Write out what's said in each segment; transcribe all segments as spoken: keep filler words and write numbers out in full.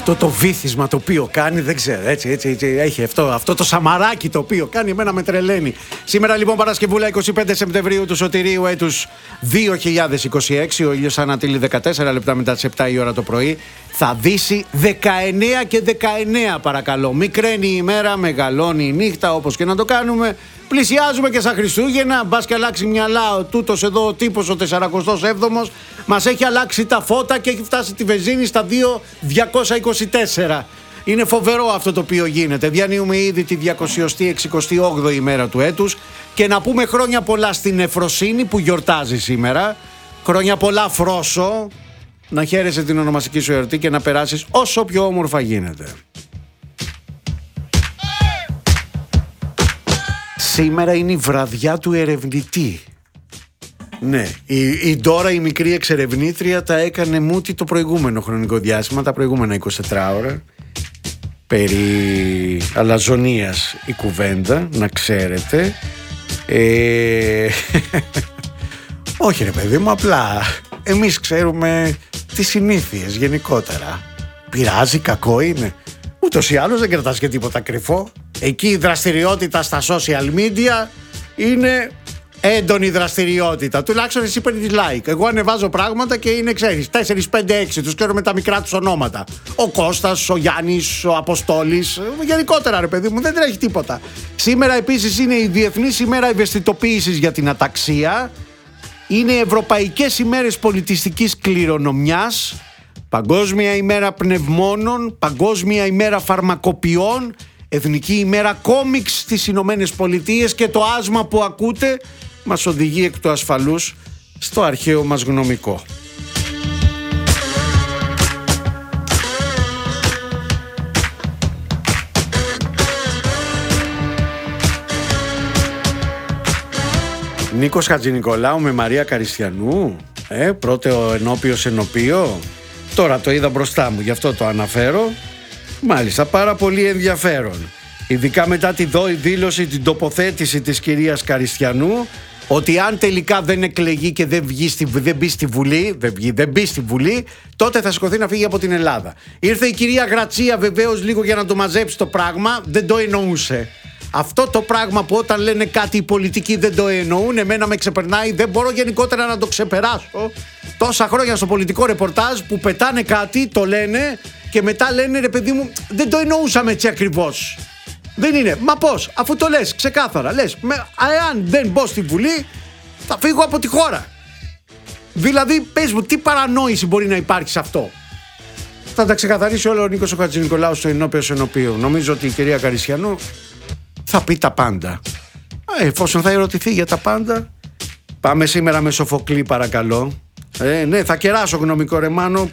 αυτό το βύθισμα το οποίο κάνει, δεν ξέρω, έτσι, έτσι, έτσι έχει αυτό, αυτό το σαμαράκι το οποίο κάνει, εμένα με τρελαίνει. Σήμερα λοιπόν Παρασκευούλα εικοστή πέμπτη Σεπτεμβρίου του Σωτηρίου έτους δύο χιλιάδες είκοσι έξι, ο ήλιος ανατείλει δεκατέσσερα λεπτά μετά τις επτά η ώρα το πρωί, θα δύσει δεκαεννέα και δεκαεννέα παρακαλώ. Μικραίνει η ημέρα, μεγαλώνει η νύχτα, όπως και να το κάνουμε. Πλησιάζουμε και στα Χριστούγεννα, μπας και αλλάξει μυαλά ο τούτος εδώ ο τύπος ο σαραντά έβδομος, μας έχει αλλάξει τα φώτα και έχει φτάσει τη βενζίνη στα δύο χιλιάδες διακόσια είκοσι τέσσερα. Είναι φοβερό αυτό το οποίο γίνεται. Διανύουμε ήδη τη διακόσια εξηκοστή όγδοη ημέρα του έτους και να πούμε χρόνια πολλά στην Εφροσύνη που γιορτάζει σήμερα. Χρόνια πολλά Φρόσο, να χαίρεσαι την ονομαστική σου εορτή και να περάσεις όσο πιο όμορφα γίνεται. Σήμερα είναι η βραδιά του ερευνητή. Ναι, η, η Ντόρα η μικρή εξερευνήτρια τα έκανε μούτι το προηγούμενο χρονικό διάστημα, τα προηγούμενα εικοσιτέσσερις ώρα. Περί αλαζονίας η κουβέντα, να ξέρετε. Ε... Όχι ρε παιδί μου, απλά εμείς ξέρουμε τις συνήθειες γενικότερα. Πειράζει, κακό είναι. Ούτως ή άλλως δεν κρατάς και τίποτα κρυφό. Εκεί η δραστηριότητα στα social media είναι έντονη δραστηριότητα. Τουλάχιστον εσύ παίρνεις like. Εγώ ανεβάζω πράγματα και είναι, ξέρεις, τέσσερα, πέντε, έξι. Τους ξέρω με τα μικρά τους ονόματα. Ο Κώστας, ο Γιάννης, ο Αποστόλης. Γενικότερα ρε παιδί μου, δεν τρέχει τίποτα. Σήμερα επίσης είναι η Διεθνής ημέρα ευαισθητοποίησης για την αταξία. Είναι Ευρωπαϊκές ημέρες πολιτιστικής κληρονομιάς. Παγκόσμια ημέρα πνευμόνων. Παγκόσμια ημέρα φαρμακοποιών. Εθνική ημέρα κόμιξ στις Ηνωμένες Πολιτείες και το άσμα που ακούτε μας οδηγεί εκ του ασφαλούς στο αρχαίο μας γνωμικό. Νίκος Χατζηνικολάου με Μαρία Καριστιανού, ε, πρώτο ενώπιος ενωπίο. Τώρα το είδα μπροστά μου, γι' αυτό το αναφέρω. Μάλιστα, πάρα πολύ ενδιαφέρον. Ειδικά μετά τη δήλωση, την τοποθέτηση της κυρίας Καριστιανού, ότι αν τελικά δεν εκλεγεί και δεν, βγει στη, δεν μπει στη Βουλή, δεν, βγει, δεν μπει στη Βουλή, τότε θα σηκωθεί να φύγει από την Ελλάδα. Ήρθε η κυρία Γρατσία βεβαίως λίγο για να το μαζέψει το πράγμα, δεν το εννοούσε. Αυτό το πράγμα που όταν λένε κάτι οι πολιτικοί δεν το εννοούν, εμένα με ξεπερνάει, δεν μπορώ γενικότερα να το ξεπεράσω. Τόσα χρόνια στο πολιτικό ρεπορτάζ που πετάνε κάτι, το λένε και μετά λένε ρε παιδί μου, δεν το εννοούσαμε έτσι ακριβώς. Δεν είναι. Μα πώς, αφού το λες ξεκάθαρα, λες, με, εάν δεν μπω στη Βουλή, θα φύγω από τη χώρα. Δηλαδή, πες μου, τι παρανόηση μπορεί να υπάρχει σε αυτό. Θα τα ξεκαθαρίσει όλο ο Νίκος ο Χατζηνικολάου στο ενώπιος ενωπίου. Νομίζω ότι η κυρία Καριστιανού θα πει τα πάντα. Ε, εφόσον θα ερωτηθεί για τα πάντα, πάμε σήμερα με Σοφοκλή παρακαλώ. Ε, ναι, θα κεράσω γνωμικό ρε Μάνο.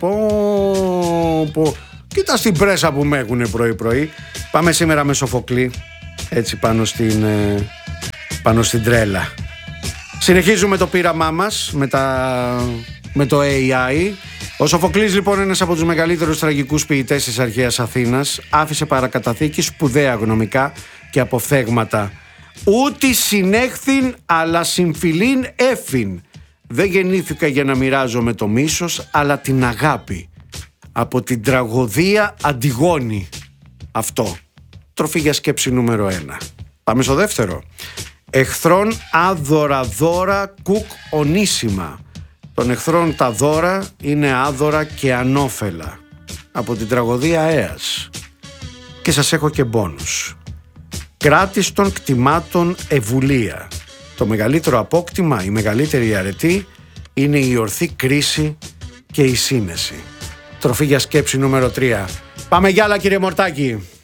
Πω, πω. Κοίτα στην πρέσα που με έχουνε πρωί πρωί. Πάμε σήμερα με Σοφοκλή. Έτσι πάνω στην, ε, πάνω στην τρέλα. Συνεχίζουμε το πείραμά μας με, τα, με το έι άι. Ο Σοφοκλής λοιπόν είναι ένας από τους μεγαλύτερους τραγικούς ποιητές της αρχαίας Αθήνας. Άφησε παρακαταθήκη σπουδαία γνωμικά και αποφθέγματα. Ούτι συνέχθην αλλά συμφιλήν έφην. Δεν γεννήθηκα για να μοιράζομαι το μίσος, αλλά την αγάπη. Από την τραγωδία Αντιγόνη. Αυτό. Τροφή για σκέψη νούμερο ένα. Πάμε στο δεύτερο. Εχθρών άδωρα δώρα κουκ ονίσιμα. Των εχθρών τα δώρα είναι άδωρα και ανώφελα. Από την τραγωδία Αίας. Και σας έχω και μπόνους. Κράτης των κτημάτων ευουλία. Το μεγαλύτερο απόκτημα, η μεγαλύτερη αρετή είναι η ορθή κρίση και η σύνεση. Τροφή για σκέψη νούμερο τρία. Πάμε για άλλα κύριε Μορτάκη.